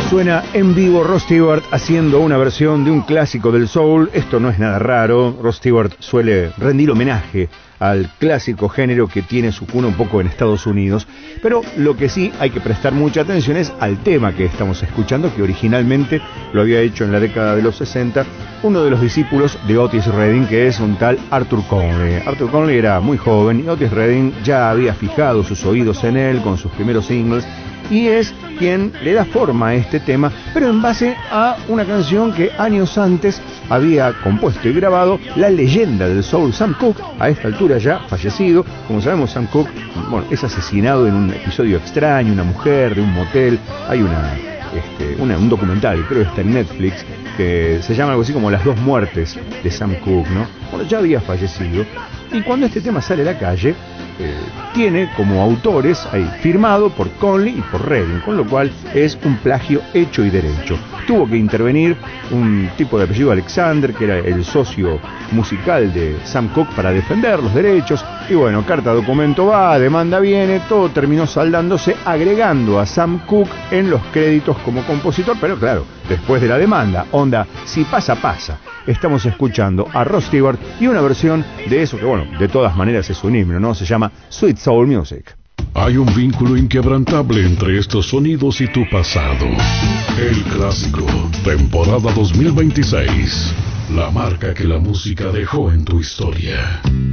Suena en vivo Rod Stewart haciendo una versión de un clásico del soul. Esto no es nada raro. Rod Stewart suele rendir homenaje al clásico género que tiene su cuna un poco en Estados Unidos. Pero lo que sí hay que prestar mucha atención es al tema que estamos escuchando, que originalmente lo había hecho en la década de los 60 uno de los discípulos de Otis Redding, que es un tal Arthur Conley. Arthur Conley era muy joven y Otis Redding ya había fijado sus oídos en él con sus primeros singles, y es quien le da forma a este tema, pero en base a una canción que años antes había compuesto y grabado la leyenda del soul Sam Cooke, a esta altura ya fallecido. Como sabemos, Sam Cooke, bueno, es asesinado en un episodio extraño, una mujer de un motel. Hay un documental, creo que está en Netflix, que se llama algo así como Las dos muertes de Sam Cooke, ¿no? Bueno, ya había fallecido, y cuando este tema sale a la calle, tiene como autores ahí firmado por Conley y por Redding, con lo cual es un plagio hecho y derecho. Tuvo que intervenir un tipo de apellido Alexander, que era el socio musical de Sam Cooke, para defender los derechos, y bueno, carta documento va, demanda viene, todo terminó saldándose agregando a Sam Cooke en los créditos como compositor, pero claro, después de la demanda, onda, si pasa, pasa. Estamos escuchando a Rod Stewart y una versión de eso que, bueno, de todas maneras es un himno, ¿no? Se llama Sweet Soul Music. Hay un vínculo inquebrantable entre estos sonidos y tu pasado. El clásico, temporada 2026. La marca que la música dejó en tu historia.